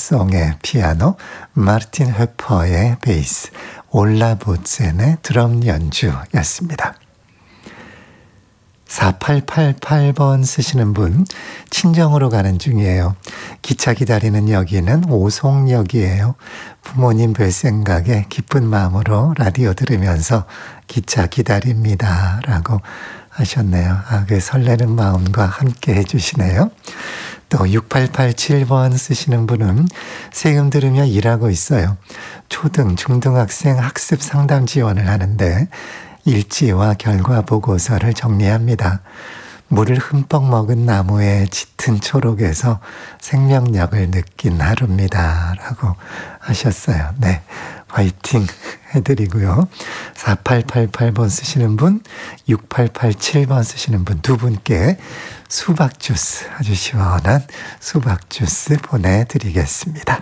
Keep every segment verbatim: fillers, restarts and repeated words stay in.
송의 피아노, 마르틴 헤퍼의 베이스, 올라 보첸의 드럼 연주였습니다. 사팔팔팔 번 쓰시는 분, 친정으로 가는 중이에요. 기차 기다리는 역에는 오송역이에요. 부모님 뵐 생각에 기쁜 마음으로 라디오 들으면서 기차 기다립니다. 라고 하셨네요. 아, 그 설레는 마음과 함께 해주시네요. 또 육팔팔칠 번 쓰시는 분은 세금 들으며 일하고 있어요. 초등, 중등학생 학습 상담 지원을 하는데 일지와 결과 보고서를 정리합니다. 물을 흠뻑 먹은 나무의 짙은 초록에서 생명력을 느낀 하루입니다. 라고 하셨어요. 네, 화이팅 해드리고요. 사팔팔팔 번 쓰시는 분, 육팔팔칠 번 쓰시는 분 두 분께 수박 주스, 아주 시원한 수박 주스 보내드리겠습니다.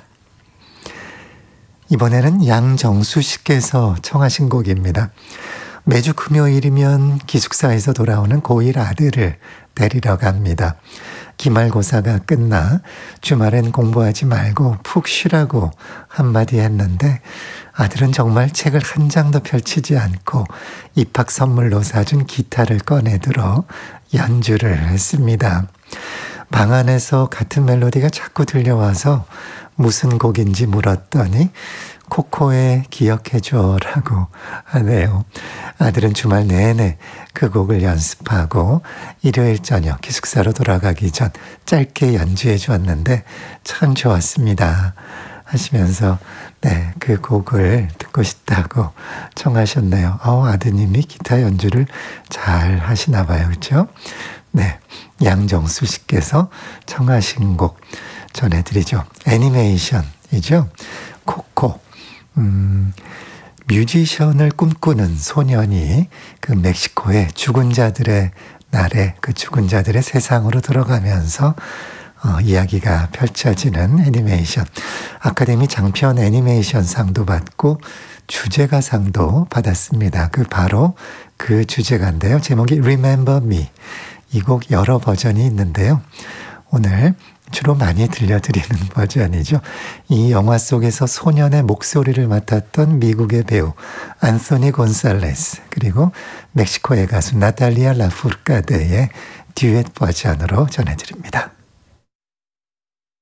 이번에는 양정수 씨께서 청하신 곡입니다. 매주 금요일이면 기숙사에서 돌아오는 고일 아들을 데리러 갑니다. 기말고사가 끝나 주말엔 공부하지 말고 푹 쉬라고 한마디 했는데 아들은 정말 책을 한 장도 펼치지 않고 입학 선물로 사준 기타를 꺼내들어 연주를 했습니다. 방 안에서 같은 멜로디가 자꾸 들려와서 무슨 곡인지 물었더니 코코의 기억해줘라고 하네요. 아들은 주말 내내 그 곡을 연습하고 일요일 저녁 기숙사로 돌아가기 전 짧게 연주해 주었는데 참 좋았습니다. 하시면서 네, 그 곡을 듣고 싶다고 청하셨네요. 어, 아드님이 기타 연주를 잘 하시나 봐요. 그렇죠? 네, 양정수 씨께서 청하신 곡 전해드리죠. 애니메이션이죠. 코코. 음, 뮤지션을 꿈꾸는 소년이 그 멕시코의 죽은 자들의 날에 그 죽은 자들의 세상으로 들어가면서 어, 이야기가 펼쳐지는 애니메이션. 아카데미 장편 애니메이션 상도 받고 주제가상도 받았습니다. 그 바로 그 주제가인데요. 제목이 Remember Me. 이 곡 여러 버전이 있는데요. 오늘 주로 많이 들려드리는 버전이죠. 이 영화 속에서 소년의 목소리를 맡았던 미국의 배우 안소니 곤살레스 그리고 멕시코의 가수 나탈리아 라푸르카데의 듀엣 버전으로 전해드립니다.